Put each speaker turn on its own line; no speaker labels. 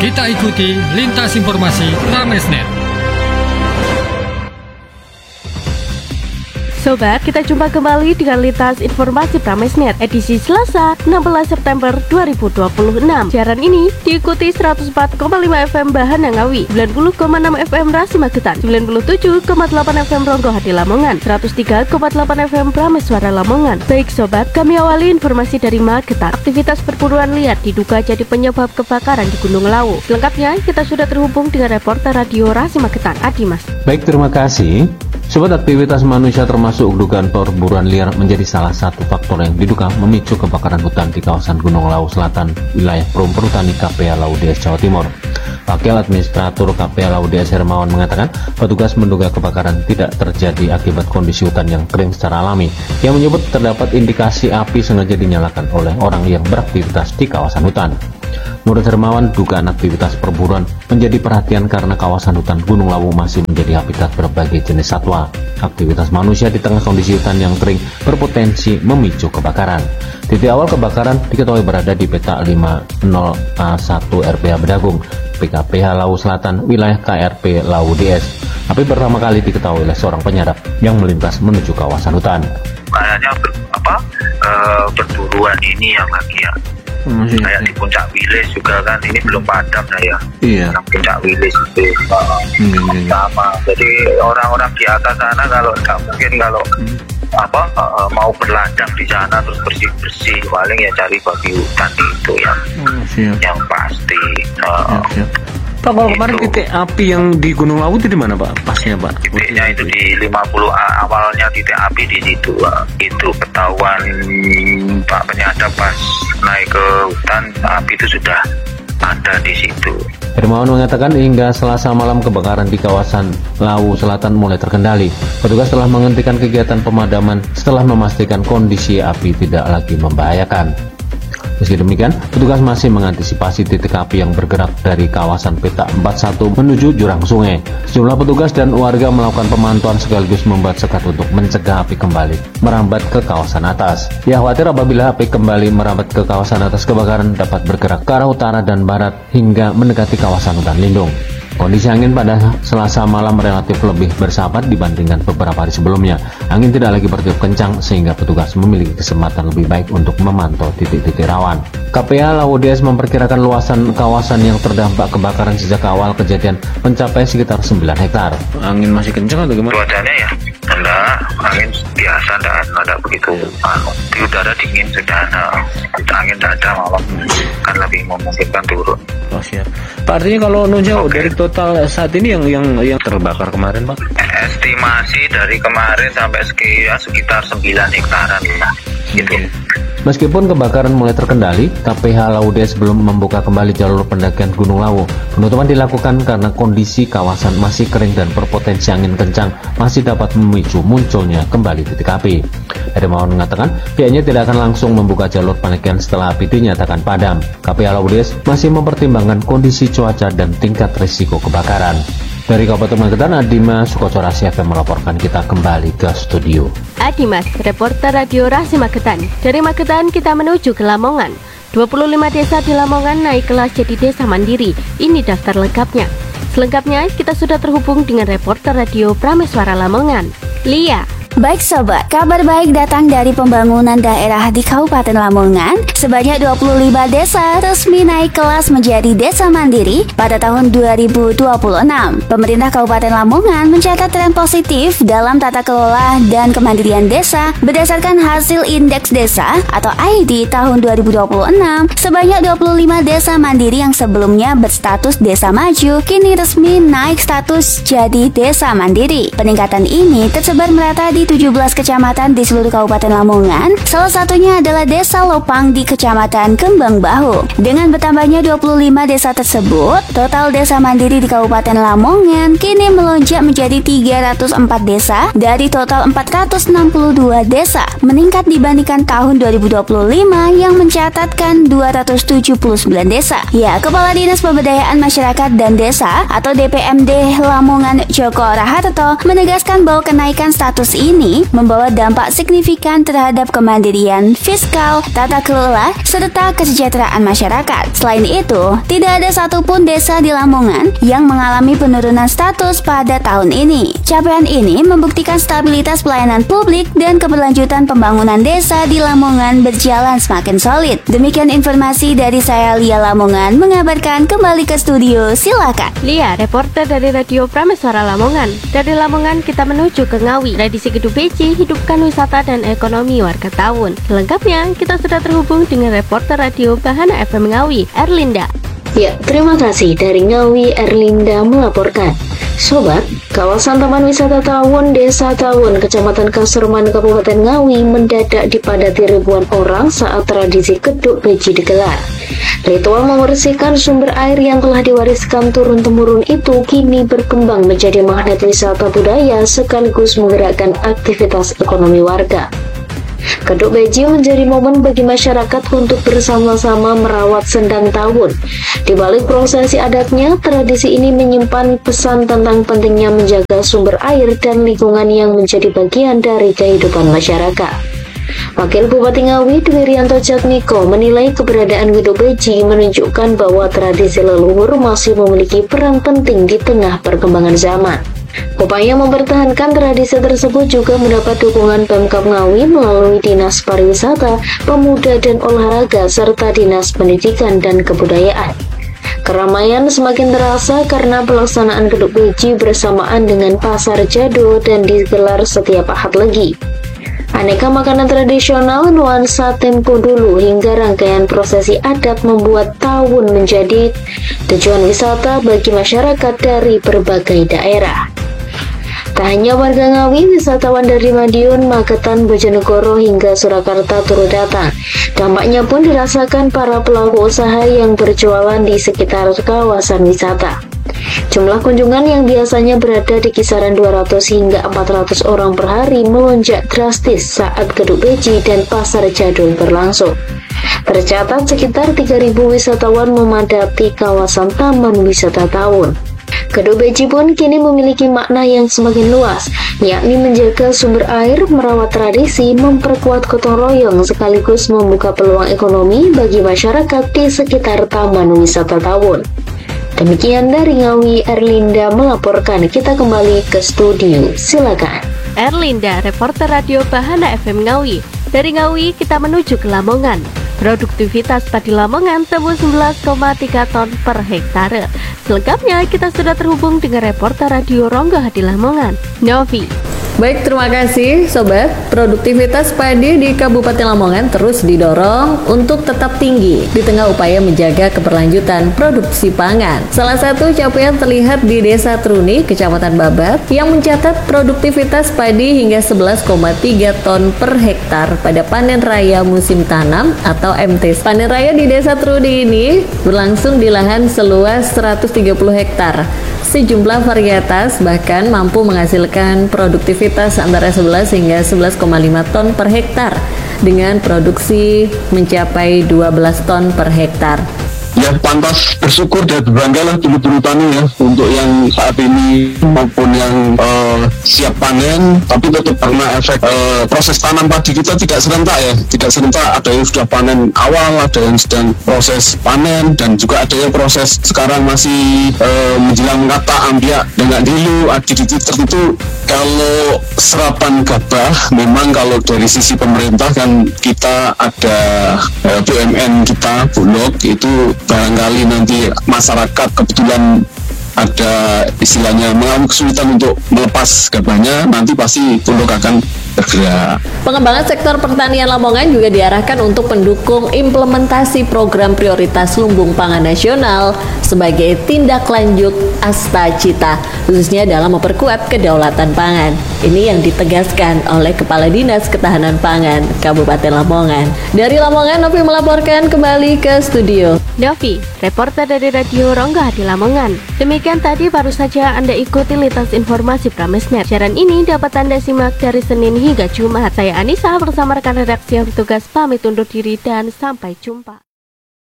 Kita ikuti lintas informasi Pramesnet.
Sobat, kita jumpa kembali dengan lintas informasi Pramesnet edisi Selasa 16 September 2026. Siaran ini diikuti 104,5 FM Bahana Ngawi, 90,6 FM Rasi Magetan, 97,8 FM Ronggohadi Lamongan, 103,8 FM Prameswara Lamongan. Baik sobat, kami awali informasi dari Magetan. Aktivitas perburuan liar diduga jadi penyebab kebakaran di Gunung Lawu. Selengkapnya kita sudah terhubung dengan reporter radio Rasi Magetan, Adimas.
Baik, terima kasih. Sobat, aktivitas manusia termasuk dugaan perburuan liar menjadi salah satu faktor yang diduga memicu kebakaran hutan di kawasan Gunung Lawu Selatan, wilayah Perhutani KPA Lawu DS Jawa Timur. Wakil Administrator KPA Lawu DS Hermawan mengatakan, petugas menduga kebakaran tidak terjadi akibat kondisi hutan yang kering secara alami. Yang menyebut terdapat indikasi api sengaja dinyalakan oleh orang yang beraktivitas di kawasan hutan. Menurut Hermawan, dugaan aktivitas perburuan menjadi perhatian karena kawasan hutan Gunung Lawu masih menjadi habitat berbagai jenis satwa. Aktivitas manusia di tengah kondisi hutan yang kering berpotensi memicu kebakaran. Titik awal kebakaran diketahui berada di peta 50A1 RPH Bedagung, PKPH Lawu Selatan, wilayah KRP Lawu DS. Api pertama kali diketahui oleh seorang penyadap yang melintas menuju kawasan hutan.
Kayaknya perburuan ini yang lagi ya. Kayak di Puncak Wilis juga kan, ini belum padam ya.
Iya.
Yang Puncak Wilis itu sama. Jadi orang-orang di atas sana kalau nggak mungkin kalau mau berladang di sana terus bersih-bersih, paling ya cari babi hutan itu yang pasti.
Pak, kalau kemarin titik api yang di Gunung Lawu itu di mana Pak? Pasnya Pak?
Titiknya itu di 50A, awalnya titik api di situ. Itu ketahuan Pak penyadap pas naik ke hutan, api itu sudah ada di situ.
Hermawan mengatakan hingga Selasa malam kebakaran di kawasan Lawu Selatan mulai terkendali. Petugas telah menghentikan kegiatan pemadaman setelah memastikan kondisi api tidak lagi membahayakan. Meski demikian, petugas masih mengantisipasi titik api yang bergerak dari kawasan peta 41 menuju jurang sungai. Sejumlah petugas dan warga melakukan pemantauan sekaligus membuat sekat untuk mencegah api kembali merambat ke kawasan atas. Ia khawatir apabila api kembali merambat ke kawasan atas, kebakaran dapat bergerak ke arah utara dan barat hingga mendekati kawasan hutan lindung. Kondisi angin pada Selasa malam relatif lebih bersahabat dibandingkan beberapa hari sebelumnya. Angin tidak lagi bertiup kencang sehingga petugas memiliki kesempatan lebih baik untuk memantau titik-titik rawan. KPA Lawu DS memperkirakan luasan kawasan yang terdampak kebakaran sejak awal kejadian mencapai sekitar 9 hektar. Angin masih kencang atau gimana?
Cuacanya ya, enggak, angin biasa, enggak begitu. Di udara dingin sudah, angin tidak ada malam, kan lebih memungkinkan turun.
Oh siap. Pak, artinya kalau nunjuk dari total saat ini yang terbakar kemarin Pak?
Estimasi dari kemarin sampai sekitar 9 hektaran lah. Gitu.
Meskipun kebakaran mulai terkendali, KPH Lawu DS belum membuka kembali jalur pendakian Gunung Lawu. Penutupan dilakukan karena kondisi kawasan masih kering dan berpotensi angin kencang masih dapat memicu munculnya kembali titik api. Hermawan mengatakan pihaknya tidak akan langsung membuka jalur pendakian setelah api dinyatakan padam. KPH Lawu DS masih mempertimbangkan kondisi cuaca dan tingkat risiko kebakaran. Dari Kabupaten Magetan, Adimas Sukoco Rasi FM melaporkan. Kita kembali ke studio.
Adimas, reporter radio Rasi Magetan. Dari Magetan kita menuju ke Lamongan. 25 desa di Lamongan naik kelas jadi desa mandiri. Ini daftar lengkapnya. Selengkapnya kita sudah terhubung dengan reporter radio Prameswara Lamongan, Lia.
Baik sobat, kabar baik datang dari pembangunan daerah di Kabupaten Lamongan. Sebanyak 25 desa resmi naik kelas menjadi desa mandiri pada tahun 2026. Pemerintah Kabupaten Lamongan mencatat tren positif dalam tata kelola dan kemandirian desa berdasarkan hasil Indeks Desa atau ID tahun 2026. Sebanyak 25 desa mandiri yang sebelumnya berstatus desa maju kini resmi naik status jadi desa mandiri. Peningkatan ini tersebar merata di 17 kecamatan di seluruh Kabupaten Lamongan. Salah satunya adalah Desa Lopang di Kecamatan Kembang Bahu. Dengan bertambahnya 25 desa tersebut, total desa mandiri di Kabupaten Lamongan kini melonjak menjadi 304 desa dari total 462 desa, meningkat dibandingkan tahun 2025 yang mencatatkan 279 desa. Ya, Kepala Dinas Pemberdayaan Masyarakat dan Desa atau DPMD Lamongan Joko Raharto menegaskan bahwa kenaikan status ini ini membawa dampak signifikan terhadap kemandirian fiskal, tata kelola, serta kesejahteraan masyarakat. Selain itu, tidak ada satupun desa di Lamongan yang mengalami penurunan status pada tahun ini. Capaian ini membuktikan stabilitas pelayanan publik dan keberlanjutan pembangunan desa di Lamongan berjalan semakin solid. Demikian informasi dari saya, Lia Lamongan, mengabarkan. Kembali ke studio, silakan.
Lia, reporter dari Radio Prameswara Lamongan. Dari Lamongan kita menuju ke Ngawi. Tradisi Gedung Beci, hidupkan wisata dan ekonomi warga Tawun. Selengkapnya kita sudah terhubung dengan reporter Radio Bahana FM Ngawi, Erlinda.
Ya, terima kasih. Dari Ngawi, Erlinda melaporkan. Sobat, kawasan Taman Wisata Tawun, Desa Tawun, Kecamatan Kasurman, Kabupaten Ngawi mendadak dipadati ribuan orang saat tradisi Geduk Beci digelar. Ritual membersihkan sumber air yang telah diwariskan turun-temurun itu kini berkembang menjadi magnet wisata budaya sekaligus menggerakkan aktivitas ekonomi warga. Geduk Beci menjadi momen bagi masyarakat untuk bersama-sama merawat sendang tawun. Di balik prosesi adatnya, tradisi ini menyimpan pesan tentang pentingnya menjaga sumber air dan lingkungan yang menjadi bagian dari kehidupan masyarakat. Wakil Bupati Ngawi Dwi Rianto Jatmiko menilai keberadaan Geduk Beci menunjukkan bahwa tradisi leluhur masih memiliki peran penting di tengah perkembangan zaman. Upaya mempertahankan tradisi tersebut juga mendapat dukungan Pemkab Ngawi melalui Dinas Pariwisata, Pemuda dan Olahraga serta Dinas Pendidikan dan Kebudayaan. Keramaian semakin terasa karena pelaksanaan Geduk Beci bersamaan dengan Pasar Jado dan digelar setiap Ahad Legi. Aneka makanan tradisional, nuansa tempo dulu hingga rangkaian prosesi adat membuat Tawun menjadi tujuan wisata bagi masyarakat dari berbagai daerah. Tak hanya warga Ngawi, wisatawan dari Madiun, Magetan, Bojonegoro hingga Surakarta turut datang. Dampaknya pun dirasakan para pelaku usaha yang berjualan di sekitar kawasan wisata. Jumlah kunjungan yang biasanya berada di kisaran 200 hingga 400 orang per hari melonjak drastis saat Geduk Beci dan Pasar Jadul berlangsung. Tercatat sekitar 3.000 wisatawan memadati kawasan Taman Wisata Tawun. Geduk Beci pun kini memiliki makna yang semakin luas, yakni menjaga sumber air, merawat tradisi, memperkuat gotong royong, sekaligus membuka peluang ekonomi bagi masyarakat di sekitar Taman Wisata Tawun. Demikian dari Ngawi, Erlinda melaporkan. Kita kembali ke studio, silakan.
Erlinda, reporter Radio Bahana FM Ngawi. Dari Ngawi kita menuju ke Lamongan. Produktivitas padi Lamongan tembus 11,3 ton per hektare. Selengkapnya kita sudah terhubung dengan reporter Radio Ronggo di Lamongan, Novi.
Baik, terima kasih Sobat. Produktivitas padi di Kabupaten Lamongan terus didorong untuk tetap tinggi di tengah upaya menjaga keberlanjutan produksi pangan. Salah satu capaian terlihat di Desa Truni, Kecamatan Babat, yang mencatat produktivitas padi hingga 11,3 ton per hektar pada panen raya musim tanam atau MT. Panen raya di Desa Truni ini berlangsung di lahan seluas 130 hektar. Sejumlah varietas bahkan mampu menghasilkan produktivitas antara 11 hingga 11,5 ton per hektar dengan produksi mencapai 12 ton per hektar.
Ya, pantas bersyukur dan berbanggalah dulu-dulu tani ya untuk yang saat ini maupun yang siap panen, tapi tetap karena efek proses tanam padi kita tidak serentak ya, tidak serentak, ada yang sudah panen awal, ada yang sedang proses panen, dan juga ada yang proses sekarang masih menjelang kata ambiak dengan dulu di titik tertentu. Kalau serapan gabah, memang kalau dari sisi pemerintah kan kita ada BUMN kita, Bulog, itu barangkali nanti masyarakat kebetulan ada istilahnya mengalami kesulitan untuk melepas gabahnya, nanti pasti Bulog akan bergerak.
Pengembangan sektor pertanian Lamongan juga diarahkan untuk mendukung implementasi program prioritas lumbung pangan nasional sebagai tindak lanjut Asta Cita, khususnya dalam memperkuat kedaulatan pangan. Ini yang ditegaskan oleh Kepala Dinas Ketahanan Pangan Kabupaten Lamongan. Dari Lamongan, Novi melaporkan kembali ke studio.
Novi, reporter dari Radio Ronggo di Lamongan. Demikian tadi baru saja Anda ikuti lintas informasi Pramesnet. Siaran ini dapat Anda simak dari Senin hingga Jumat. Saya Anissa bersama rekan redaksi yang bertugas pamit undur diri dan sampai jumpa.